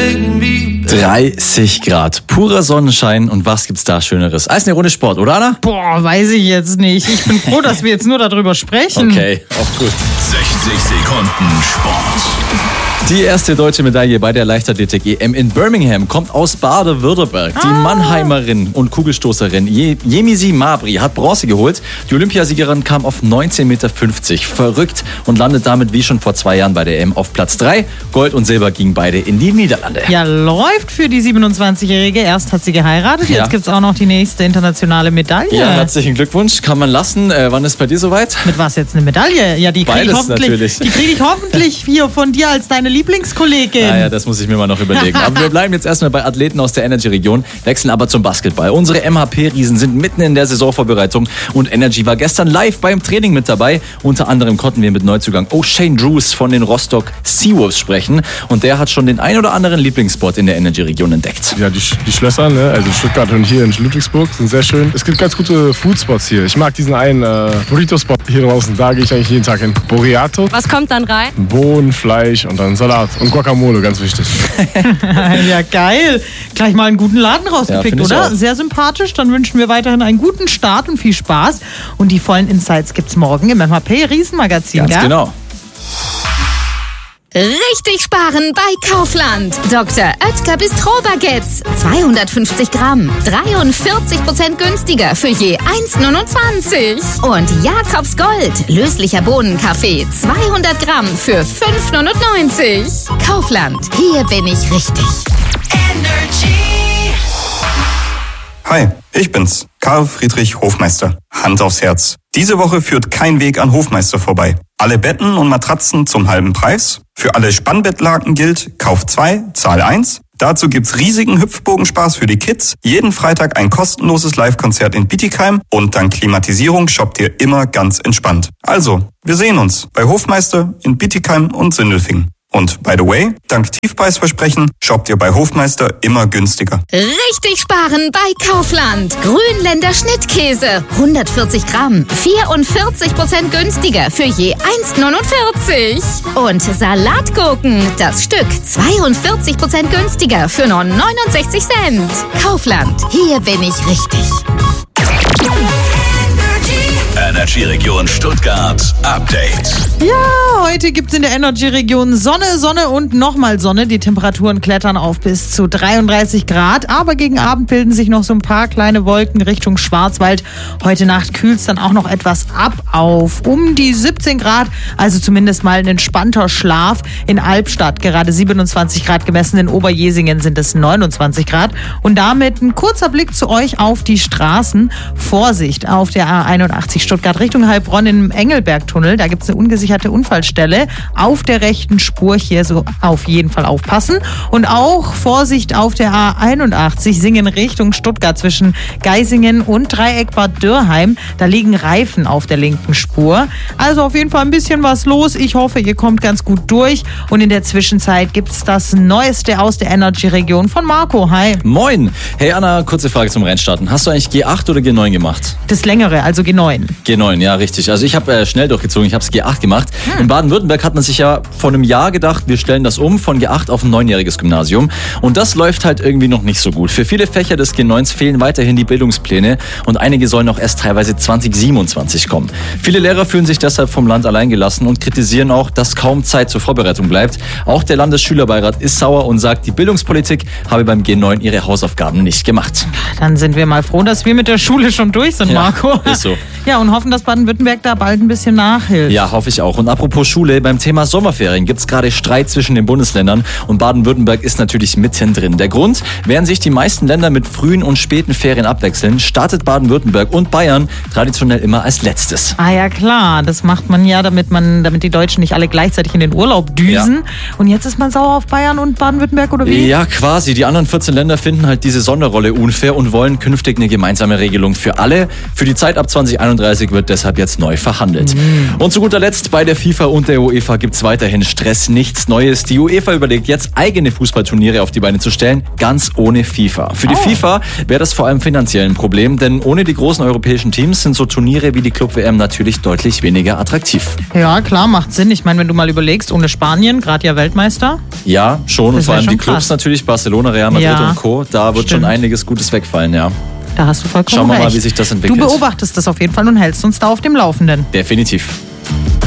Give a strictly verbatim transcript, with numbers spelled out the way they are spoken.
dreißig Grad, purer Sonnenschein und was gibt's da Schöneres als eine Runde Sport, oder Anna? Boah, weiß ich jetzt nicht. Ich bin froh, dass wir jetzt nur darüber sprechen. Okay, auch gut. sechzig Sekunden Sport. Die erste deutsche Medaille bei der Leichtathletik-E M in Birmingham kommt aus Baden-Württemberg. Die Ah. Mannheimerin und Kugelstoßerin Je- Yemisi Mabry hat Bronze geholt. Die Olympiasiegerin kam auf neunzehn Komma fünfzig Meter. Verrückt und landet damit wie schon vor zwei Jahren bei der E M auf Platz drei. Gold und Silber gingen beide in die Niederlande. Ja, läuft für die siebenundzwanzigjährige. Erst hat sie geheiratet, Ja. jetzt gibt's auch noch die nächste internationale Medaille. Ja, herzlichen Glückwunsch. Kann man lassen. Äh, wann ist bei dir soweit? Mit was jetzt eine Medaille? Ja, die kriege ich Beides hoffentlich. natürlich. Die kriege ich hoffentlich hier von dir als deine Lieblingskollegin. Ja, ja, das muss ich mir mal noch überlegen. Aber wir bleiben jetzt erstmal bei Athleten aus der Energy-Region, wechseln aber zum Basketball. Unsere M H P-Riesen sind mitten in der Saisonvorbereitung und Energy war gestern live beim Training mit dabei. Unter anderem konnten wir mit Neuzugang O'Shane Drews von den Rostock Seawolves sprechen und der hat schon den ein oder anderen Lieblingsspot in der Energy-Region entdeckt. Ja, die, die Schlösser, ne? Also Stuttgart und hier in Ludwigsburg sind sehr schön. Es gibt ganz gute Foodspots hier. Ich mag diesen einen äh, Burrito-Spot hier draußen. Da gehe ich eigentlich jeden Tag hin. Burriato, Was kommt dann rein? Bohnen, Fleisch und dann Salat und Guacamole, ganz wichtig. Ja, geil. Gleich mal einen guten Laden Ja, rausgepickt, find ich oder? auch. Sehr sympathisch. Dann wünschen wir weiterhin einen guten Start und viel Spaß. Und die vollen Insights gibt's morgen im M H P-Riesenmagazin, Ganz gell? genau. Richtig sparen bei Kaufland. Doktor Oetker Bistro-Baguettes. zweihundertfünfzig Gramm. dreiundvierzig Prozent günstiger für je eins Komma neunundzwanzig. Und Jakobs Gold. Löslicher Bohnenkaffee. zweihundert Gramm für fünf Komma neunundneunzig. Kaufland. Hier bin ich richtig. Hi, ich bin's, Karl Friedrich Hofmeister. Hand aufs Herz. Diese Woche führt kein Weg an Hofmeister vorbei. Alle Betten und Matratzen zum halben Preis. Für alle Spannbettlaken gilt, Kauf zwei, Zahl eins. Dazu gibt's riesigen Hüpfbogenspaß für die Kids, jeden Freitag ein kostenloses Live-Konzert in Bietigheim und dank Klimatisierung shoppt ihr immer ganz entspannt. Also, wir sehen uns bei Hofmeister in Bietigheim und Sindelfingen. Und by the way, dank Tiefpreisversprechen shoppt ihr bei Hofmeister immer günstiger. Richtig sparen bei Kaufland. Grünländer Schnittkäse. hundertvierzig Gramm. vierundvierzig Prozent günstiger für je eins Komma neunundvierzig. Und Salatgurken. Das Stück zweiundvierzig Prozent günstiger für nur neunundsechzig Cent. Kaufland. Hier bin ich richtig. Energy-Region Stuttgart Update. Ja, heute gibt's in der Energy-Region Sonne, Sonne und nochmal Sonne. Die Temperaturen klettern auf bis zu dreiunddreißig Grad. Aber gegen Abend bilden sich noch so ein paar kleine Wolken Richtung Schwarzwald. Heute Nacht kühlt's dann auch noch etwas ab auf um die siebzehn Grad. Also zumindest mal ein entspannter Schlaf in Albstadt. Gerade siebenundzwanzig Grad gemessen. In Oberjesingen sind es neunundzwanzig Grad. Und damit ein kurzer Blick zu euch auf die Straßen. Vorsicht auf der A einundachtzig Stuttgart Richtung Heilbronn im Engelbergtunnel. Da gibt es eine ungesicherte Unfallstelle auf der rechten Spur. Hier so auf jeden Fall aufpassen. Und auch Vorsicht auf der A einundachtzig Singen Richtung Stuttgart zwischen Geisingen und Dreieck Bad Dürrheim. Da liegen Reifen auf der linken Spur. Also auf jeden Fall ein bisschen was los. Ich hoffe, ihr kommt ganz gut durch. Und in der Zwischenzeit gibt es das Neueste aus der Energy-Region von Marco. Hi. Moin. Hey Anna, kurze Frage zum Rennstarten. Hast du eigentlich G acht oder G neun gemacht? Das längere, also G neun. G neun, ja, richtig. Also ich habe äh, schnell durchgezogen, ich habe es G acht gemacht. Hm. In Baden-Württemberg hat man sich ja vor einem Jahr gedacht, wir stellen das um von G acht auf ein neunjähriges Gymnasium. Und das läuft halt irgendwie noch nicht so gut. Für viele Fächer des G neuns fehlen weiterhin die Bildungspläne und einige sollen auch erst teilweise zwanzig siebenundzwanzig kommen. Viele Lehrer fühlen sich deshalb vom Land allein gelassen und kritisieren auch, dass kaum Zeit zur Vorbereitung bleibt. Auch der Landesschülerbeirat ist sauer und sagt, die Bildungspolitik habe beim G neun ihre Hausaufgaben nicht gemacht. Dann sind wir mal froh, dass wir mit der Schule schon durch sind, Ja, Marco. ist so. Ja, und hoffen, dass Baden-Württemberg da bald ein bisschen nachhilft. Ja, hoffe ich auch. Und apropos Schule, beim Thema Sommerferien gibt es gerade Streit zwischen den Bundesländern und Baden-Württemberg ist natürlich mittendrin. Der Grund, während sich die meisten Länder mit frühen und späten Ferien abwechseln, startet Baden-Württemberg und Bayern traditionell immer als letztes. Ah ja, klar. Das macht man ja, damit man, damit die Deutschen nicht alle gleichzeitig in den Urlaub düsen. Ja. Und jetzt ist man sauer auf Bayern und Baden-Württemberg, oder wie? Ja, quasi. Die anderen vierzehn Länder finden halt diese Sonderrolle unfair und wollen künftig eine gemeinsame Regelung für alle. Für die Zeit ab zwanzig einunddreißig wird deshalb jetzt neu verhandelt. Mhm. Und zu guter Letzt, bei der FIFA und der UEFA gibt es weiterhin Stress, nichts Neues. Die UEFA überlegt jetzt, eigene Fußballturniere auf die Beine zu stellen, ganz ohne FIFA. Für die oh. FIFA wäre das vor allem finanziell ein Problem, denn ohne die großen europäischen Teams sind so Turniere wie die Club-W M natürlich deutlich weniger attraktiv. Ja, klar, macht Sinn. Ich meine, wenn du mal überlegst, ohne Spanien, gerade ja Weltmeister. Ja, schon. Und vor allem die Clubs krass. natürlich, Barcelona, Real Madrid ja, und Co. Da wird stimmt. schon einiges Gutes wegfallen, ja. Da hast du vollkommen Schauen wir recht. mal, wie sich das entwickelt. Du beobachtest das auf jeden Fall und hältst uns da auf dem Laufenden. Definitiv.